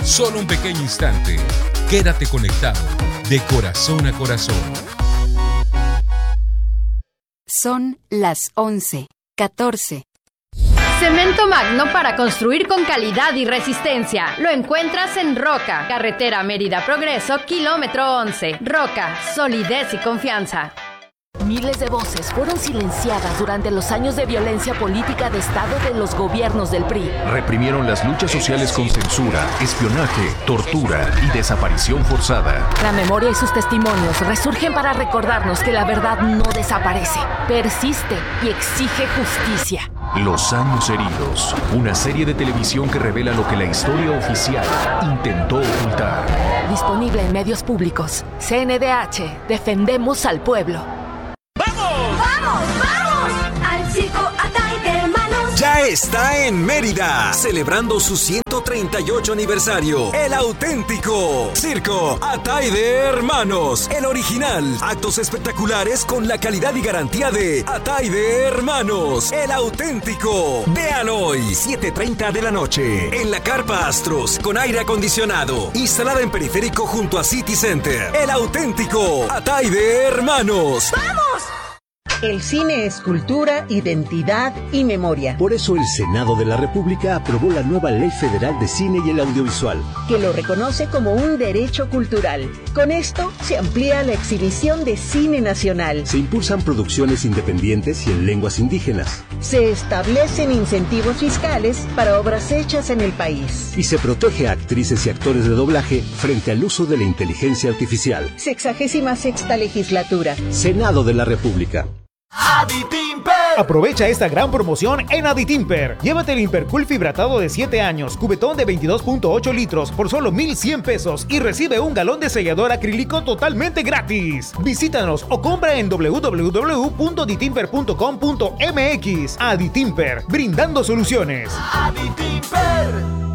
Solo un pequeño instante. Quédate conectado de corazón a corazón. Son las 11:14. Cemento Magno para construir con calidad y resistencia. Lo encuentras en Roca, carretera Mérida Progreso, kilómetro 11. Roca, solidez y confianza. Miles de voces fueron silenciadas durante los años de violencia política de Estado de los gobiernos del PRI. Reprimieron las luchas sociales con censura, espionaje, tortura y desaparición forzada. La memoria y sus testimonios resurgen para recordarnos que la verdad no desaparece, persiste y exige justicia. Los años heridos, una serie de televisión que revela lo que la historia oficial intentó ocultar. Disponible en medios públicos. CNDH, defendemos al pueblo. Ya está en Mérida, celebrando su 138 aniversario. El auténtico Circo Atay de Hermanos, el original. Actos espectaculares con la calidad y garantía de Atay de Hermanos, el auténtico. Vean hoy, 7:30 de la noche, en la Carpa Astros, con aire acondicionado, instalada en periférico junto a City Center. El auténtico Atay de Hermanos. ¡Vamos! El cine es cultura, identidad y memoria. Por eso el Senado de la República aprobó la nueva Ley Federal de Cine y el Audiovisual, que lo reconoce como un derecho cultural. Con esto se amplía la exhibición de cine nacional. Se impulsan producciones independientes y en lenguas indígenas. Se establecen incentivos fiscales para obras hechas en el país. Y se protege a actrices y actores de doblaje frente al uso de la inteligencia artificial. 66ª legislatura. Senado de la República. Aditimper. Aprovecha esta gran promoción en Aditimper. Llévate el Impercool fibratado de 7 años, cubetón de 22.8 litros por solo 1,100 pesos y recibe un galón de sellador acrílico totalmente gratis. Visítanos o compra en www.aditimper.com.mx. Aditimper, brindando soluciones. Aditimper.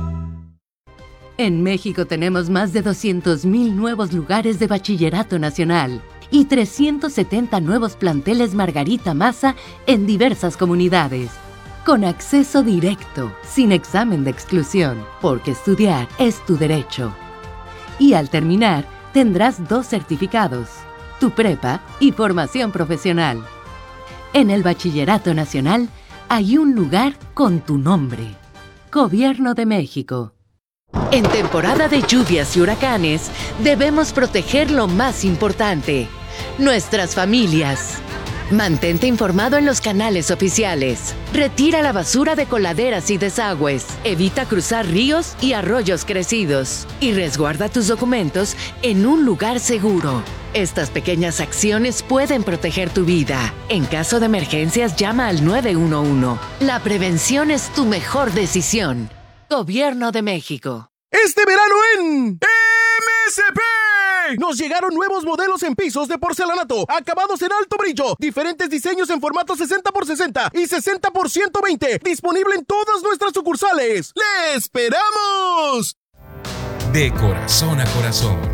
En México tenemos más de 200,000 nuevos lugares de bachillerato nacional y 370 nuevos planteles Margarita Maza en diversas comunidades. Con acceso directo, sin examen de exclusión, porque estudiar es tu derecho. Y al terminar, tendrás 2 certificados, tu prepa y formación profesional. En el Bachillerato Nacional hay un lugar con tu nombre. Gobierno de México. En temporada de lluvias y huracanes, debemos proteger lo más importante: nuestras familias. Mantente informado en los canales oficiales. Retira la basura de coladeras y desagües. Evita cruzar ríos y arroyos crecidos. Y resguarda tus documentos en un lugar seguro. Estas pequeñas acciones pueden proteger tu vida. En caso de emergencias, llama al 911. La prevención es tu mejor decisión. Gobierno de México. Este verano en MSP nos llegaron nuevos modelos en pisos de porcelanato, acabados en alto brillo, diferentes diseños en formato 60x60 y 60x120, disponible en todas nuestras sucursales. ¡Le esperamos! De corazón a corazón.